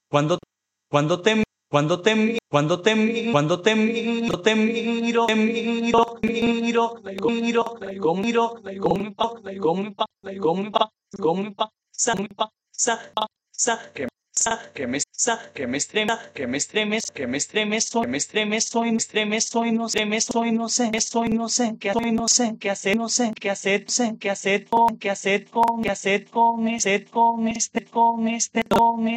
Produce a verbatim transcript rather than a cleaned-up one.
Cuando, cuando te, cuando te, cuando te, cuando te miro, te miro, te miro, miro, con miro, con miro, con mi pa, con mi pa, con mi pa, con mi pa, sa, mi pa, sa, pa, sa, que sa, que me sa, que me estrema, que me estremes, que me estremezo, que me estremezo y me estremezo y no sé, me soy, no sé, soy, no sé, qué soy, no sé, qué hacer, no sé, qué hacer, no sé, qué hacer con, qué hacer con, qué hacer con, este, con este, con este, con este.